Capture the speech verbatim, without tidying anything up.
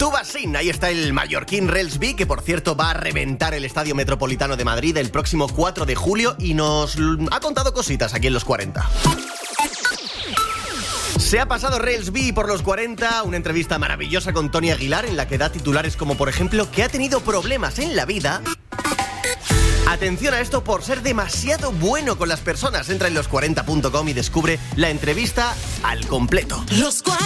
Tubasín, ahí está el mallorquín Rels B, que por cierto va a reventar el Estadio Metropolitano de Madrid el próximo cuatro de julio y nos ha contado cositas aquí en Los cuarenta. Se ha pasado Rels B por Los cuarenta, una entrevista maravillosa con Tony Aguilar en la que da titulares como, por ejemplo, que ha tenido problemas en la vida. Atención a esto por ser demasiado bueno con las personas. Entra en los cuarenta punto com y descubre la entrevista al completo. Los